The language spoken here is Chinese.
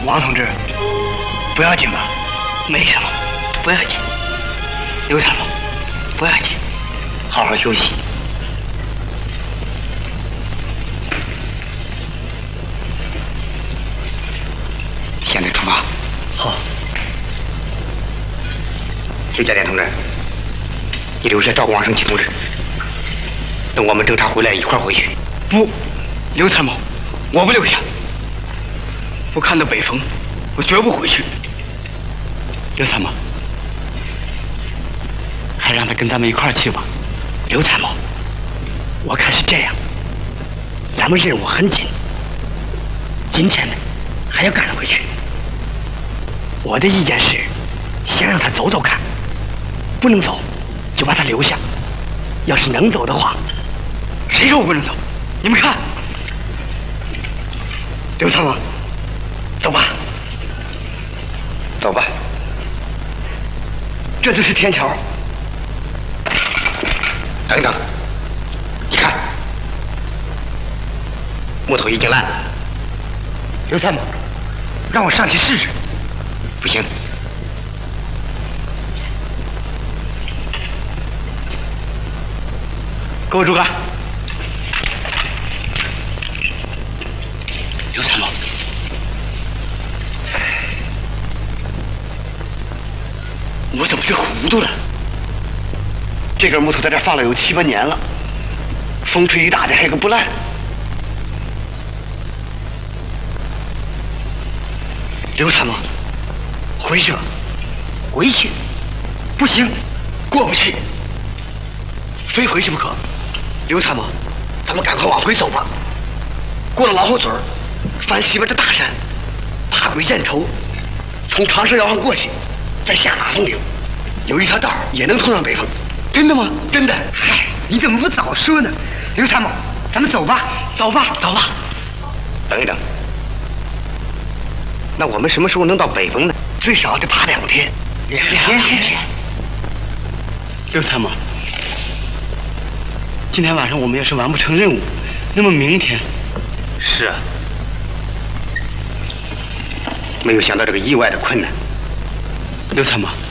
王同志，不要紧吧？没什么，不要紧。刘参谋，不要紧，好好休息。现在出发。好。刘家店同志，你留下照顾王胜奇同志，等我们侦查回来一块儿回去。不，刘参谋，我不留下。我看到北风，我绝不回去。刘参谋，还让他跟咱们一块儿去吧。刘参谋，我看是这样，咱们任务很紧，今天呢还要赶回去。我的意见是，先让他走走看，不能走就把他留下。要是能走的话，谁说我不能走？你们看，刘参谋，走吧，走吧。这就是天桥。等等，你看，木头已经烂了。刘参谋，让我上去试试。不行，给我竹竿。刘参谋，我怎么就糊涂了？这根木头在这放了有7、8年了，风吹雨打的还个不烂。刘参谋，回去吧。回去？不行，过不去，非回去不可。刘参谋，咱们赶快往回走吧。过了老后嘴儿，翻西边的大山，爬过燕畴，从长蛇窑上过去，再下马蜂岭，有一条道也能通上北风。真的吗？真的。嗨，你怎么不早说呢？刘参谋，咱们走吧，走吧，走吧。等一等，那我们什么时候能到北风呢？最少得爬2天。2天。刘参谋，今天晚上我们要是完不成任务，那么明天……是啊，没有想到这个意外的困难。刘参谋。